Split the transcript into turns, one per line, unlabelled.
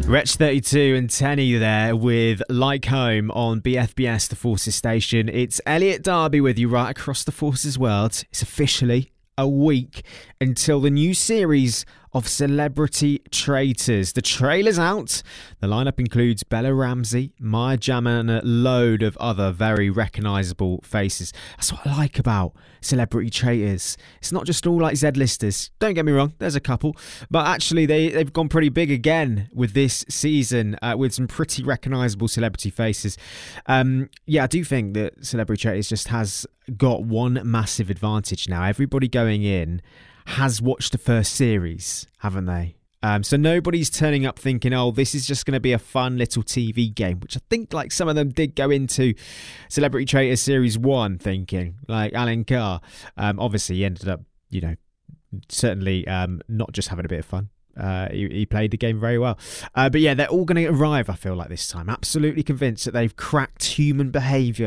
Wretch 32 and Tenny there with Like Home on BFBS, the Forces station. It's Elliot Darby with you right across the Forces world. It's officially a week until the new series of Celebrity Traitors. The trailer's out. The lineup includes Bella Ramsey, Maya Jama and a load of other very recognisable faces. That's what I like about Celebrity Traitors. It's not just all like Z-listers. Don't get me wrong, there's a couple. But actually they've gone pretty big again with this season with some pretty recognisable celebrity faces. I do think that Celebrity Traitors just has got one massive advantage now. Everybody going in has watched the first series, haven't they? So nobody's turning up thinking, oh, this is just going to be a fun little TV game, which I think like some of them did go into Celebrity Traitors Series 1 thinking, like Alan Carr. Obviously, he ended up, certainly not just having a bit of fun. He played the game very well. But yeah, they're all going to arrive, I feel like, this time. Absolutely convinced that they've cracked human behaviour